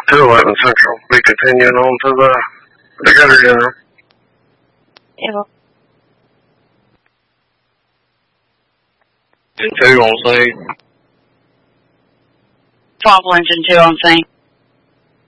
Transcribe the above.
211 Central. We continuing on to the gutter general. Yeah. 2 on scene. 12 engine 2 on scene.